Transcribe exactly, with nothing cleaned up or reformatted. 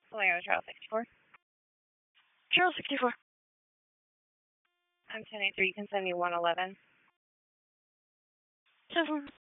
Atlanta Trail sixty-four. Trail sixty-four. I'm ten eighty-three. You can send me one eleven. Seven.